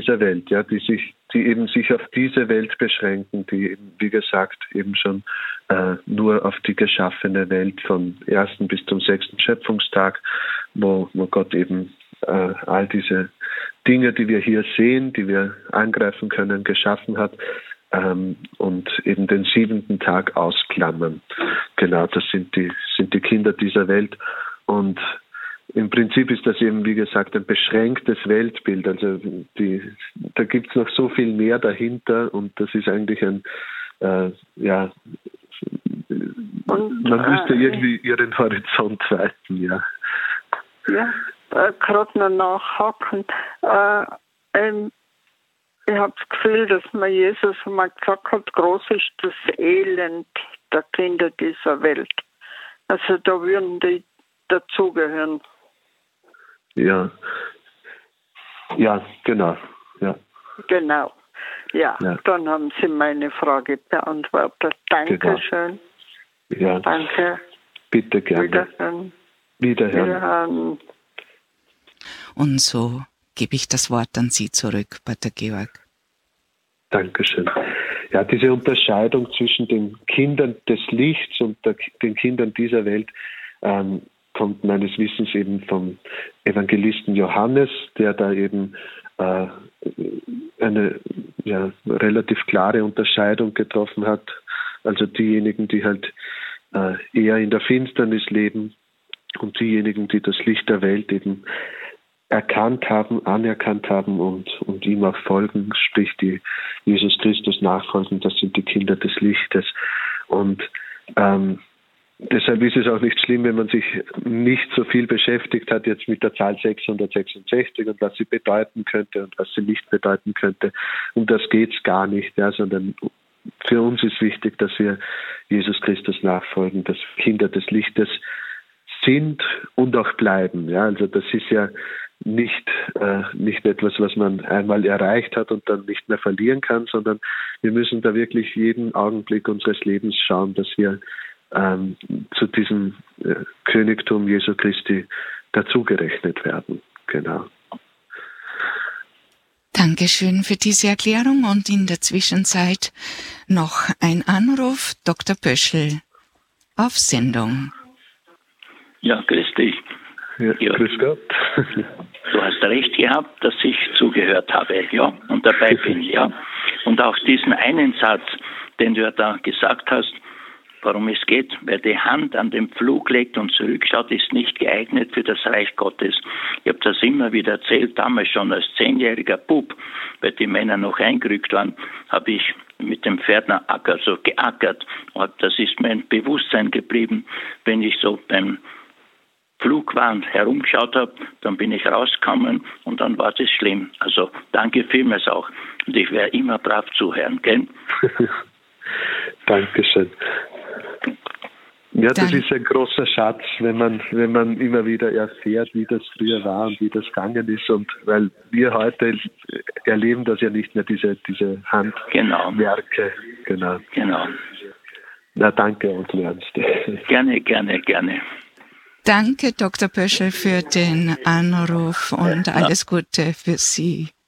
dieser Welt, ja, die eben sich auf diese Welt beschränken, die eben, wie gesagt, eben schon nur auf die geschaffene Welt vom 1. bis zum 6. Schöpfungstag, wo Gott eben all diese Dinge, die wir hier sehen, die wir angreifen können, geschaffen hat, und eben den 7. Tag ausklammern. Genau, das sind die Kinder dieser Welt. Und im Prinzip ist das eben, wie gesagt, ein beschränktes Weltbild. Also da gibt es noch so viel mehr dahinter, und das ist eigentlich man müsste irgendwie ihren Horizont weiten, ja. Ja, gerade noch nachhaken. Ich habe das Gefühl, dass mir Jesus mal gesagt hat, groß ist das Elend der Kinder dieser Welt. Also da würden die dazugehören. Ja, genau. Ja. Genau. Ja, dann haben Sie meine Frage beantwortet. Dankeschön. Genau. Ja. Danke. Bitte gerne. Wiederhören. Und so gebe ich das Wort an Sie zurück, Pater Georg. Dankeschön. Ja, diese Unterscheidung zwischen den Kindern des Lichts und den Kindern dieser Welt kommt meines Wissens eben vom Evangelisten Johannes, der da eben eine relativ klare Unterscheidung getroffen hat. Also diejenigen, die halt eher in der Finsternis leben, und diejenigen, die das Licht der Welt eben erkannt haben, anerkannt haben und ihm auch folgen, sprich die Jesus Christus nachfolgen, das sind die Kinder des Lichtes. Und deshalb ist es auch nicht schlimm, wenn man sich nicht so viel beschäftigt hat jetzt mit der Zahl 666 und was sie bedeuten könnte und was sie nicht bedeuten könnte. Um das geht es gar nicht, ja, sondern für uns ist wichtig, dass wir Jesus Christus nachfolgen, dass Kinder des Lichtes sind und auch bleiben. Ja, also das ist ja nicht etwas, was man einmal erreicht hat und dann nicht mehr verlieren kann, sondern wir müssen da wirklich jeden Augenblick unseres Lebens schauen, dass wir zu diesem Königtum Jesu Christi dazugerechnet werden. Genau. Dankeschön für diese Erklärung, und in der Zwischenzeit noch ein Anruf. Dr. Pöschel auf Sendung. Ja, grüß dich. Ja, grüß Gott. Du hast recht gehabt, dass ich zugehört habe, ja, und dabei bin, ja. Und auch diesen einen Satz, den du ja da gesagt hast, worum es geht, wer die Hand an den Pflug legt und zurückschaut, ist nicht geeignet für das Reich Gottes. Ich habe das immer wieder erzählt, damals schon als 10-jähriger Bub, weil die Männer noch eingerückt waren, habe ich mit dem Pferdneracker so geackert. Und das ist mein Bewusstsein geblieben, wenn ich so beim Flug war und herumgeschaut habe, dann bin ich rausgekommen und dann war das schlimm. Also danke vielmals auch. Und ich werde immer brav zuhören, gell? Dankeschön. Ja, das ist ein großer Schatz, wenn man immer wieder erfährt, wie das früher war und wie das gegangen ist. Und weil wir heute erleben das ja nicht mehr, diese Handwerke. Genau. Na, danke, Onkel Ernst. Gerne. Danke, Dr. Pöschel, für den Anruf und alles Gute für Sie.